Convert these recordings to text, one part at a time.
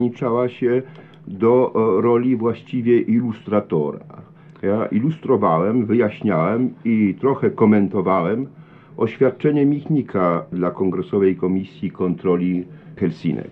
ograniczała się do roli właściwie ilustratora. Ja ilustrowałem, wyjaśniałem i trochę komentowałem oświadczenie Michnika dla Kongresowej Komisji Kontroli Helsinek.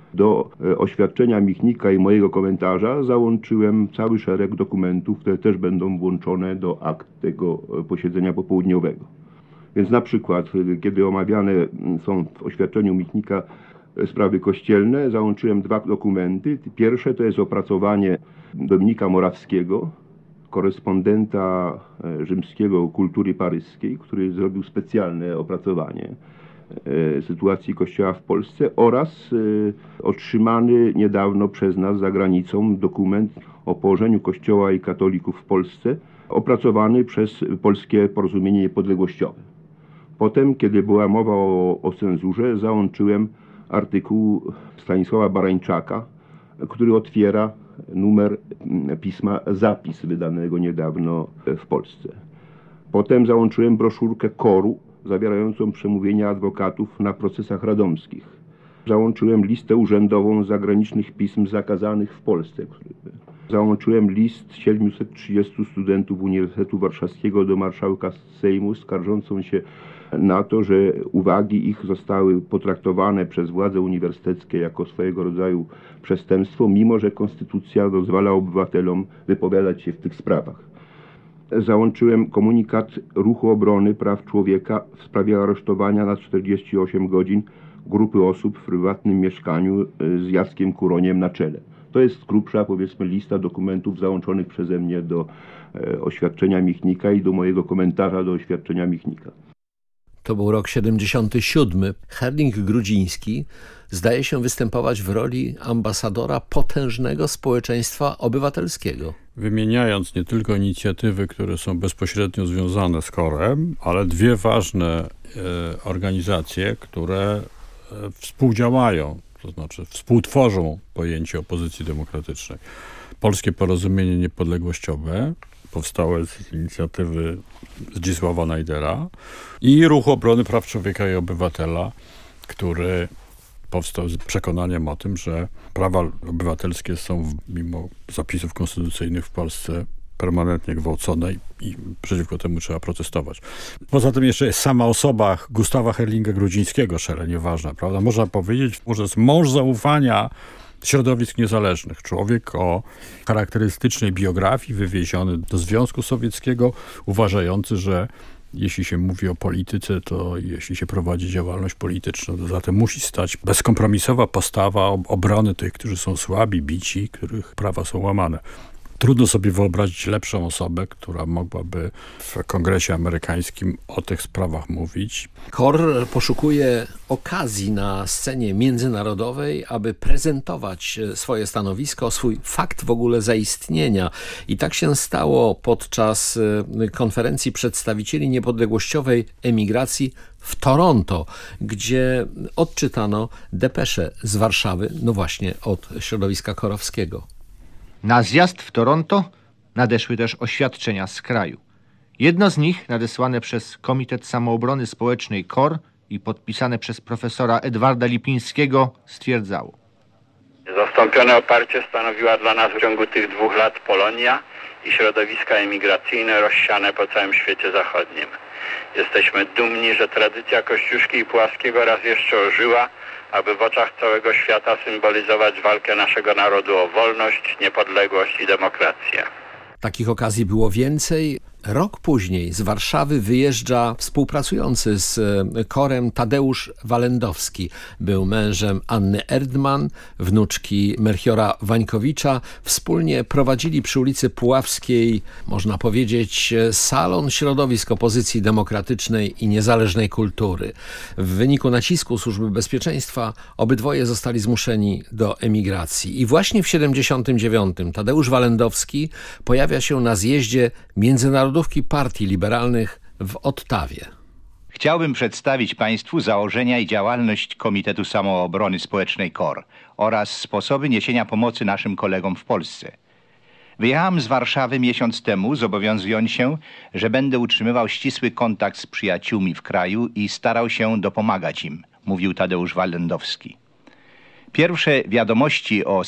Do oświadczenia Michnika i mojego komentarza załączyłem cały szereg dokumentów, które też będą włączone do akt tego posiedzenia popołudniowego. Więc na przykład, kiedy omawiane są w oświadczeniu Michnika sprawy kościelne, załączyłem 2 dokumenty. Pierwsze to jest opracowanie Dominika Morawskiego, korespondenta rzymskiego kultury paryskiej, który zrobił specjalne opracowanie sytuacji Kościoła w Polsce, oraz otrzymany niedawno przez nas za granicą dokument o położeniu Kościoła i katolików w Polsce, opracowany przez Polskie Porozumienie Niepodległościowe. Potem, kiedy była mowa o cenzurze, załączyłem artykuł Stanisława Barańczaka, który otwiera numer pisma Zapis, wydanego niedawno w Polsce. Potem załączyłem broszurkę KOR-u, zawierającą przemówienia adwokatów na procesach radomskich. Załączyłem listę urzędową zagranicznych pism zakazanych w Polsce. Załączyłem list 730 studentów Uniwersytetu Warszawskiego do marszałka Sejmu, skarżącą się na to, że uwagi ich zostały potraktowane przez władze uniwersyteckie jako swojego rodzaju przestępstwo, mimo że konstytucja dozwala obywatelom wypowiadać się w tych sprawach. Załączyłem komunikat Ruchu Obrony Praw Człowieka w sprawie aresztowania na 48 godzin grupy osób w prywatnym mieszkaniu z Jackiem Kuroniem na czele. To jest grubsza, powiedzmy, lista dokumentów załączonych przeze mnie do oświadczenia Michnika i do mojego komentarza do oświadczenia Michnika. To był rok 77. Herling-Grudziński zdaje się występować w roli ambasadora potężnego społeczeństwa obywatelskiego. Wymieniając nie tylko inicjatywy, które są bezpośrednio związane z KOR-em, ale 2 ważne organizacje, które współdziałają, to znaczy współtworzą pojęcie opozycji demokratycznej. Polskie Porozumienie Niepodległościowe, powstałe z inicjatywy Zdzisława Najdera, i Ruch Obrony Praw Człowieka i Obywatela, który powstał z przekonaniem o tym, że prawa obywatelskie są, mimo zapisów konstytucyjnych w Polsce, permanentnie gwałcone i przeciwko temu trzeba protestować. Poza tym jeszcze jest sama osoba Gustawa Herlinga-Grudzińskiego szalenie ważna, prawda? Można powiedzieć, że jest mąż zaufania środowisk niezależnych. Człowiek o charakterystycznej biografii, wywieziony do Związku Sowieckiego, uważający, że jeśli się mówi o polityce, to jeśli się prowadzi działalność polityczną, to zatem musi stać bezkompromisowa postawa obrony tych, którzy są słabi, bici, których prawa są łamane. Trudno sobie wyobrazić lepszą osobę, która mogłaby w Kongresie Amerykańskim o tych sprawach mówić. KOR poszukuje okazji na scenie międzynarodowej, aby prezentować swoje stanowisko, swój fakt w ogóle zaistnienia. I tak się stało podczas konferencji przedstawicieli niepodległościowej emigracji w Toronto, gdzie odczytano depesze z Warszawy, no właśnie od środowiska korowskiego. Na zjazd w Toronto nadeszły też oświadczenia z kraju. Jedno z nich, nadesłane przez Komitet Samoobrony Społecznej KOR i podpisane przez profesora Edwarda Lipińskiego, stwierdzało: Zastąpione oparcie stanowiła dla nas w ciągu tych 2 lat Polonia i środowiska emigracyjne rozsiane po całym świecie zachodnim. Jesteśmy dumni, że tradycja Kościuszki i Puławskiego raz jeszcze ożyła, aby w oczach całego świata symbolizować walkę naszego narodu o wolność, niepodległość i demokrację. Takich okazji było więcej. Rok później z Warszawy wyjeżdża współpracujący z KOR-em Tadeusz Walendowski. Był mężem Anny Erdman, wnuczki Melchiora Wańkowicza. Wspólnie prowadzili przy ulicy Puławskiej, można powiedzieć, salon środowisk opozycji demokratycznej i niezależnej kultury. W wyniku nacisku Służby Bezpieczeństwa obydwoje zostali zmuszeni do emigracji. I właśnie w 79 Tadeusz Walendowski pojawia się na zjeździe Międzynarodowki Partii Liberalnych w Ottawie. Chciałbym przedstawić Państwu założenia i działalność Komitetu Samoobrony Społecznej KOR oraz sposoby niesienia pomocy naszym kolegom w Polsce. Wyjechałem z Warszawy miesiąc temu, zobowiązując się, że będę utrzymywał ścisły kontakt z przyjaciółmi w kraju i starał się dopomagać im, mówił Tadeusz Walendowski. Pierwsze wiadomości o